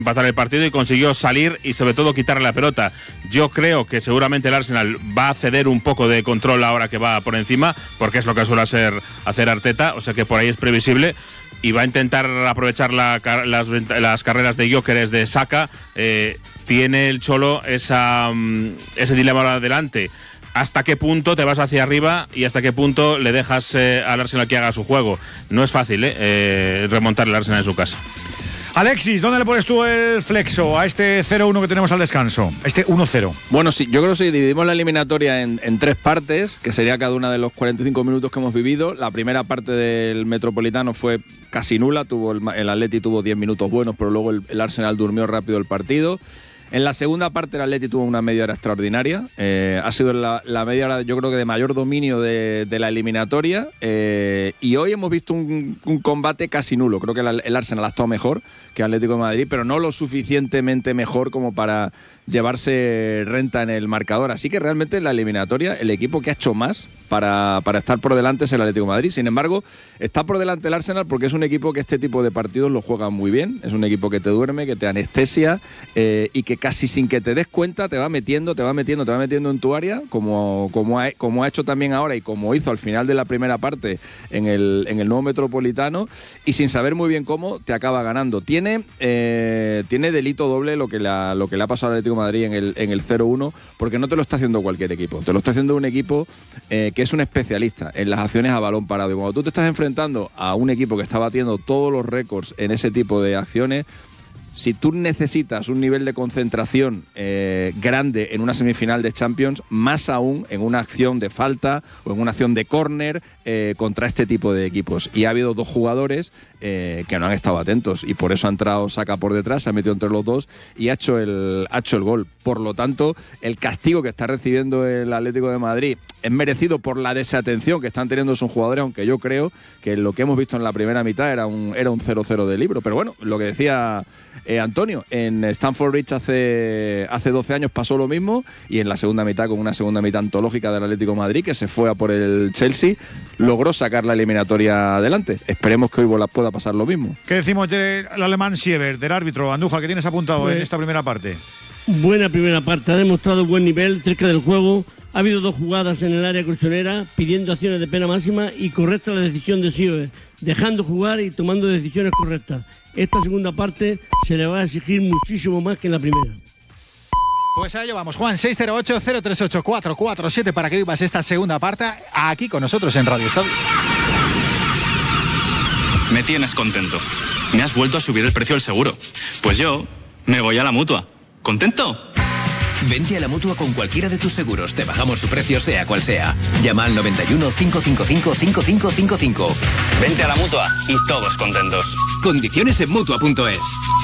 empatar el partido y consiguió salir y sobre todo quitarle la pelota. Yo creo que seguramente el Arsenal va a ceder un poco de control ahora que va por encima, porque es lo que suele hacer Arteta, o sea que por ahí es previsible, y va a intentar aprovechar las carreras de Gyökeres, de Saka. Tiene el Cholo ese dilema adelante. ¿Hasta qué punto te vas hacia arriba y hasta qué punto le dejas al Arsenal que haga su juego? No es fácil remontar el Arsenal en su casa. Alexis, ¿dónde le pones tú el flexo a este 0-1 que tenemos al descanso? Este 1-0. Bueno, sí, yo creo que sí, dividimos la eliminatoria en tres partes, que sería cada una de los 45 minutos que hemos vivido. La primera parte del Metropolitano fue casi nula, el Atleti tuvo 10 minutos buenos, pero luego el Arsenal durmió rápido el partido. En la segunda parte el Atleti tuvo una media hora extraordinaria. Ha sido la media hora, yo creo que de mayor dominio de la eliminatoria. Y hoy hemos visto un combate casi nulo. Creo que el Arsenal ha estado mejor que el Atlético de Madrid, pero no lo suficientemente mejor como para llevarse renta en el marcador. Así que realmente en la eliminatoria el equipo que ha hecho más para estar por delante es el Atlético de Madrid. Sin embargo, está por delante el Arsenal porque es un equipo que este tipo de partidos lo juega muy bien. Es un equipo que te duerme, que te anestesia y que casi sin que te des cuenta te va metiendo en tu área, como ha hecho también ahora y como hizo al final de la primera parte en el nuevo Metropolitano, y sin saber muy bien cómo te acaba ganando. Tiene delito doble lo que le ha pasado al Atlético de Madrid en el 0-1, porque no te lo está haciendo cualquier equipo, te lo está haciendo un equipo que es un especialista en las acciones a balón parado, y cuando tú te estás enfrentando a un equipo que está batiendo todos los récords en ese tipo de acciones, si tú necesitas un nivel de concentración grande en una semifinal de Champions, más aún en una acción de falta o en una acción de córner contra este tipo de equipos. Y ha habido dos jugadores que no han estado atentos, y por eso ha entrado Saka por detrás, se ha metido entre los dos y ha hecho el gol. Por lo tanto, el castigo que está recibiendo el Atlético de Madrid es merecido por la desatención que están teniendo sus jugadores, aunque yo creo que lo que hemos visto en la primera mitad era un 0-0 de libro. Pero bueno, lo que decía Antonio, en Stamford Bridge hace 12 años pasó lo mismo, y en la segunda mitad, con una segunda mitad antológica del Atlético de Madrid, que se fue a por el Chelsea, logró sacar la eliminatoria adelante. Esperemos que hoy pueda pasar lo mismo. ¿Qué decimos del alemán Siever, del árbitro? Andújar, ¿qué tienes apuntado en esta primera parte? Buena primera parte, ha demostrado buen nivel cerca del juego. Ha habido dos jugadas en el área colchonera pidiendo acciones de pena máxima, y correcta la decisión de Siever, dejando jugar y tomando decisiones correctas. Esta segunda parte se le va a exigir muchísimo más que en la primera. Pues a ello vamos, Juan. 608-038-447 para que vivas esta segunda parte aquí con nosotros en Radio Estadio. Me tienes contento. Me has vuelto a subir el precio del seguro. Pues yo me voy a la Mutua. ¿Contento? Vente a la Mutua con cualquiera de tus seguros. Te bajamos su precio sea cual sea. Llama al 91 555 5555. Vente a la Mutua y todos contentos. Condiciones en Mutua.es.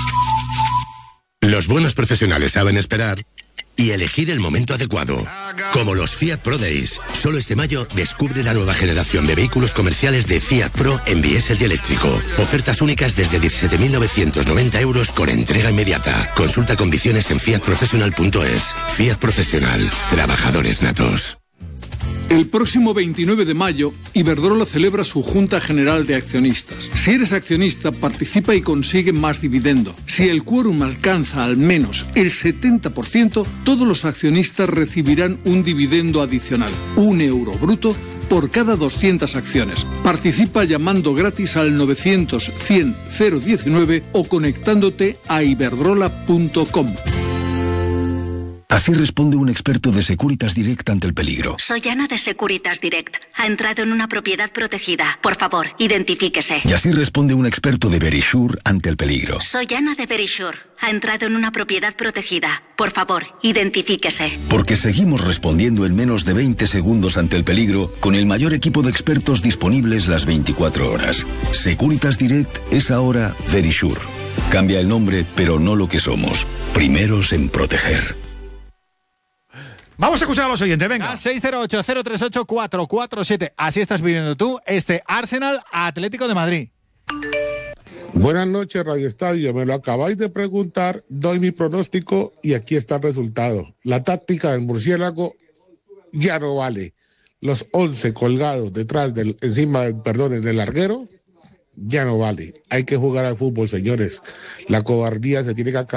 Los buenos profesionales saben esperar y elegir el momento adecuado. Como los Fiat Pro Days. Solo este mayo descubre la nueva generación de vehículos comerciales de Fiat Pro en diésel y eléctrico. Ofertas únicas desde 17.990 euros con entrega inmediata. Consulta condiciones en fiatprofessional.es. Fiat Profesional. Trabajadores natos. El próximo 29 de mayo, Iberdrola celebra su Junta General de Accionistas. Si eres accionista, participa y consigue más dividendo. Si el quórum alcanza al menos el 70%, todos los accionistas recibirán un dividendo adicional, €1 bruto, por cada 200 acciones. Participa llamando gratis al 900 100 019 o conectándote a iberdrola.com. Así responde un experto de Securitas Direct ante el peligro. Soy Ana de Securitas Direct. Ha entrado en una propiedad protegida. Por favor, identifíquese. Y así responde un experto de Verisure ante el peligro. Soy Ana de Verisure. Ha entrado en una propiedad protegida. Por favor, identifíquese. Porque seguimos respondiendo en menos de 20 segundos ante el peligro con el mayor equipo de expertos disponibles las 24 horas. Securitas Direct es ahora Verisure. Cambia el nombre, pero no lo que somos. Primeros en proteger. Vamos a escuchar a los oyentes, venga. 608-038-447. Así estás viviendo tú este Arsenal Atlético de Madrid. Buenas noches, Radio Estadio. Me lo acabáis de preguntar, doy mi pronóstico y aquí está el resultado. La táctica del murciélago ya no vale. Los 11 colgados detrás del larguero ya no vale. Hay que jugar al fútbol, señores. La cobardía se tiene que acabar.